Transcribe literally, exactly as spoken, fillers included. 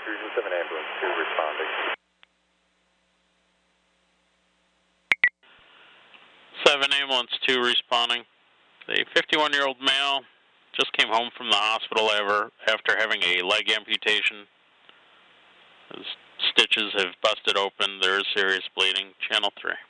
Fusion seven Ambulance two responding. seven Ambulance two responding. A fifty-one-year-old male just came home from the hospital ever after having a leg amputation. His stitches have busted open. There is serious bleeding. Channel three.